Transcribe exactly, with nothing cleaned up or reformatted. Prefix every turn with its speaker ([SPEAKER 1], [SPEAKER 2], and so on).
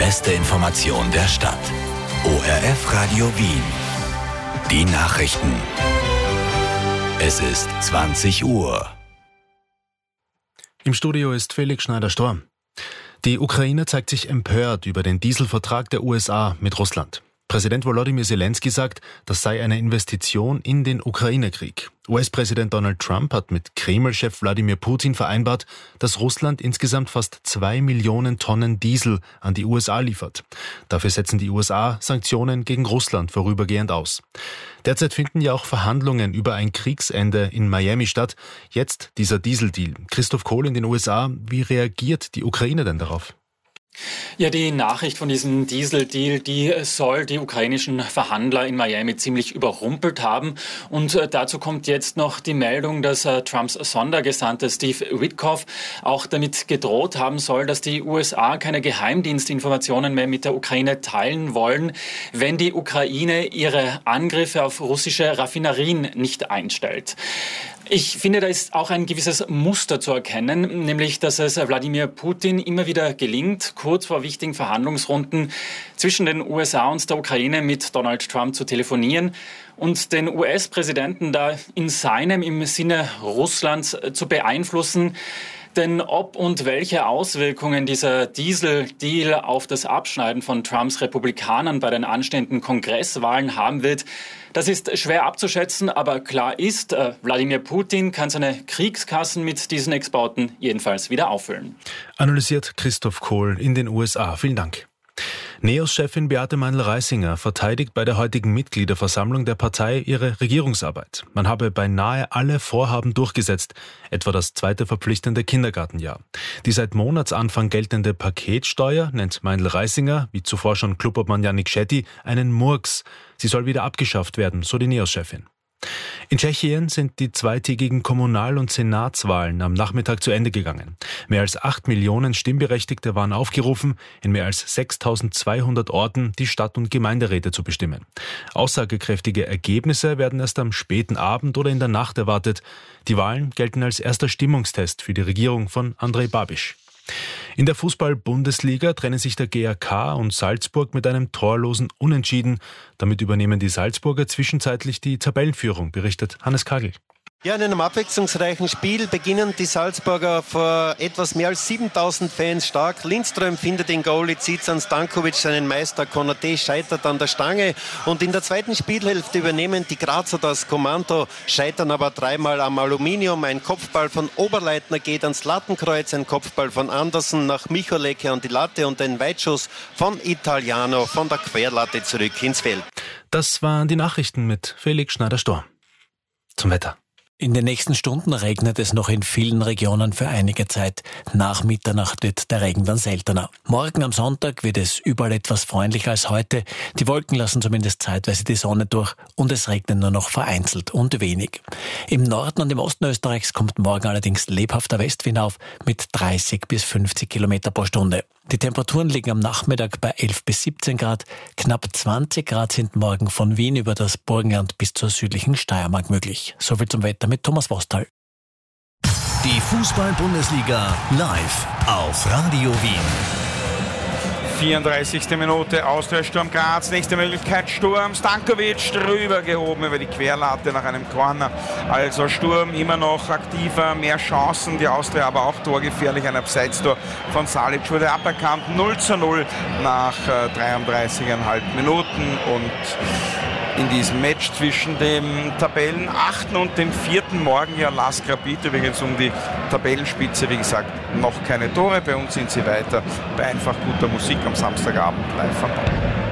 [SPEAKER 1] beste Information der Stadt. O R F Radio Wien. Die Nachrichten. Es ist zwanzig Uhr.
[SPEAKER 2] Im Studio ist Felix Schneider-Storm. Die Ukraine zeigt sich empört über den Dieselvertrag der U S A mit Russland. Präsident Volodymyr Zelensky sagt, das sei eine Investition in den Ukraine-Krieg. U S-Präsident Donald Trump hat mit Kreml-Chef Wladimir Putin vereinbart, dass Russland insgesamt fast zwei Millionen Tonnen Diesel an die U S A liefert. Dafür setzen die U S A Sanktionen gegen Russland vorübergehend aus. Derzeit finden ja auch Verhandlungen über ein Kriegsende in Miami statt. Jetzt dieser Dieseldeal. Christoph Kohl in den U S A. Wie reagiert die Ukraine denn darauf?
[SPEAKER 3] Ja, die Nachricht von diesem Dieseldeal, die soll die ukrainischen Verhandler in Miami ziemlich überrumpelt haben. Und äh, dazu kommt jetzt noch die Meldung, dass äh, Trumps Sondergesandte Steve Witkoff auch damit gedroht haben soll, dass die U S A keine Geheimdienstinformationen mehr mit der Ukraine teilen wollen, wenn die Ukraine ihre Angriffe auf russische Raffinerien nicht einstellt. Ich finde, da ist auch ein gewisses Muster zu erkennen, nämlich, dass es Wladimir Putin immer wieder gelingt, kurz vor wichtigen Verhandlungsrunden zwischen den U S A und der Ukraine mit Donald Trump zu telefonieren und den U S-Präsidenten da in seinem, im Sinne Russlands zu beeinflussen. Denn ob und welche Auswirkungen dieser Diesel-Deal auf das Abschneiden von Trumps Republikanern bei den anstehenden Kongresswahlen haben wird, das ist schwer abzuschätzen, aber klar ist, äh, Wladimir Putin kann seine Kriegskassen mit diesen Exporten jedenfalls wieder auffüllen.
[SPEAKER 2] Analysiert Christoph Kohl in den U S A. Vielen Dank. NEOS-Chefin Beate Meindl-Reisinger verteidigt bei der heutigen Mitgliederversammlung der Partei ihre Regierungsarbeit. Man habe beinahe alle Vorhaben durchgesetzt, etwa das zweite verpflichtende Kindergartenjahr. Die seit Monatsanfang geltende Paketsteuer nennt Meindl-Reisinger, wie zuvor schon Clubobmann Yannick Shetty, einen Murks. Sie soll wieder abgeschafft werden, so die NEOS-Chefin. In Tschechien sind die zweitägigen Kommunal- und Senatswahlen am Nachmittag zu Ende gegangen. Mehr als acht Millionen Stimmberechtigte waren aufgerufen, in mehr als sechstausendzweihundert Orten die Stadt- und Gemeinderäte zu bestimmen. Aussagekräftige Ergebnisse werden erst am späten Abend oder in der Nacht erwartet. Die Wahlen gelten als erster Stimmungstest für die Regierung von Andrej Babiš. In der Fußball-Bundesliga trennen sich der G A K und Salzburg mit einem torlosen Unentschieden. Damit übernehmen die Salzburger zwischenzeitlich die Tabellenführung, berichtet Hannes Kagel.
[SPEAKER 4] Ja, in einem abwechslungsreichen Spiel beginnen die Salzburger vor etwas mehr als siebentausend Fans stark. Lindström findet den Goalie, Zizan Stankovic seinen Meister, Konaté scheitert an der Stange. Und in der zweiten Spielhälfte übernehmen die Grazer das Kommando, scheitern aber dreimal am Aluminium. Ein Kopfball von Oberleitner geht ans Lattenkreuz, ein Kopfball von Andersen nach Michalek an die Latte und ein Weitschuss von Italiano von der Querlatte zurück ins Feld.
[SPEAKER 2] Das waren die Nachrichten mit Felix Schneider-Storm. Zum Wetter.
[SPEAKER 5] In den nächsten Stunden regnet es noch in vielen Regionen für einige Zeit. Nach Mitternacht wird der Regen dann seltener. Morgen am Sonntag wird es überall etwas freundlicher als heute. Die Wolken lassen zumindest zeitweise die Sonne durch und es regnet nur noch vereinzelt und wenig. Im Norden und im Osten Österreichs kommt morgen allerdings lebhafter Westwind auf mit dreißig bis fünfzig Kilometer pro Stunde. Die Temperaturen liegen am Nachmittag bei elf bis siebzehn Grad. Knapp zwanzig Grad sind morgen von Wien über das Burgenland bis zur südlichen Steiermark möglich. Soviel zum Wetter mit Thomas Vostal.
[SPEAKER 1] Die Fußball-Bundesliga live auf Radio Wien.
[SPEAKER 6] vierunddreißigste Minute, Austria Sturm Graz, nächste Möglichkeit Sturm, Stankovic drüber gehoben über die Querlatte nach einem Corner. Also Sturm immer noch aktiver, mehr Chancen, die Austria aber auch torgefährlich, ein Abseitstor von Salic wurde aberkannt, null zu null nach äh, dreiunddreißig Komma fünf Minuten und in diesem Match zwischen dem Tabellenachten und dem vierten morgen ja Lask Rapid, übrigens um die Tabellenspitze, wie gesagt, noch keine Tore, bei uns sind sie weiter bei einfach guter Musik am Samstagabend live am Ball.